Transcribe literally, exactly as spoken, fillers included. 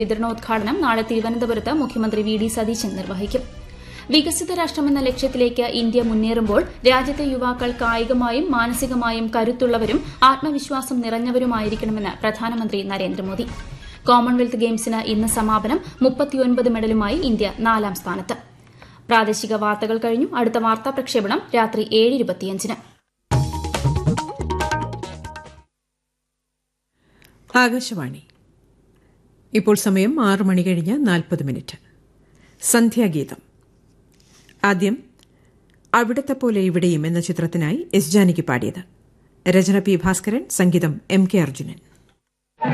വിതരണോദ്ഘാടനം നാളെ തിരുവനന്തപുരത്ത് മുഖ്യമന്ത്രി വി ഡി സതീശൻ നിർവഹിക്കും. വികസിത രാഷ്ട്രമെന്ന ലക്ഷ്യത്തിലേക്ക് ഇന്ത്യ മുന്നേറുമ്പോൾ രാജ്യത്തെ യുവാക്കൾ കായികമായും മാനസികമായും കരുത്തുള്ളവരും ആത്മവിശ്വാസം നിറഞ്ഞവരുമായിരിക്കണമെന്ന് പ്രധാനമന്ത്രി നരേന്ദ്രമോദി. കോമൺവെൽത്ത് ഗെയിംസിന് ഇന്ന് സമാപനം. മുപ്പത്തിയൊൻപത് മെഡലുമായി ഇന്ത്യ നാലാം സ്ഥാനത്ത്. പ്രാദേശിക വാർത്തകൾ കഴിഞ്ഞു. അടുത്ത വാർത്താ പ്രക്ഷേപണം രാത്രി ഏഴ് ഇരുപത്തിയഞ്ചിന്. ആകാശവാണി. ഇപ്പോൾ സമയം ആറ് മണി കഴിഞ്ഞ് നാൽപ്പത് മിനിറ്റ്. സന്ധ്യാഗീതം. ആദ്യം അവിടത്തെ പോലെ ഇവിടെയും എന്ന ചിത്രത്തിനായി എസ് ജാനകി പാടിയത്. രചന പി ഭാസ്കരൻ, സംഗീതം എം കെ അർജുനൻ.